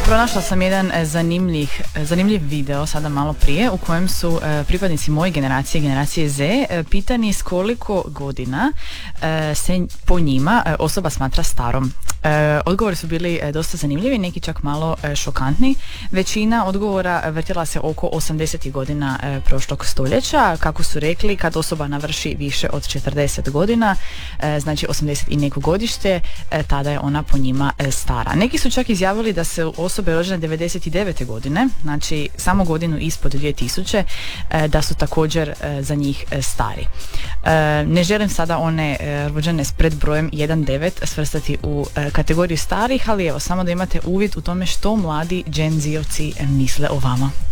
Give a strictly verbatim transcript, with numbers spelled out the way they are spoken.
Pronašla sam jedan zanimljiv, zanimljiv video sada malo prije u kojem su pripadnici moje generacije, generacije Z, pitani s koliko godina se po njima osoba smatra starom. Odgovori su bili dosta zanimljivi, neki čak malo šokantni. Većina odgovora vrtjela se oko osamdeset godina prošlog stoljeća. Kako su rekli, kad osoba navrši više od četrdeset godina, znači osamdeset i neko godište, tada je ona po njima stara. Neki su čak izjavili da se osobe rođene devedeset devete godine, znači samo godinu ispod dvije tisuće, da su također za njih stari. Ne želim sada one rođene s predbrojem jedan devet svrstati u kategoriju starih, ali evo, samo da imate uvid u tome što mladi Gen Z-ovci misle o vama.